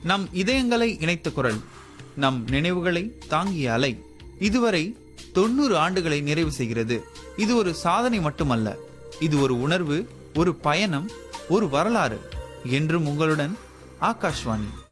நம் இதயங்களை இணைத்த குரல், நம் நினைவுகளை தாங்கிய அலை. இதுவரை 90 ஆண்டுகளை நிறைவு செய்கிறது. இது ஒரு சாதனை மட்டுமல்ல, இது ஒரு உணர்வு, ஒரு பயணம், ஒரு வரலாறு. என்றும் உங்களுடன் ஆகாஷ்வாணி.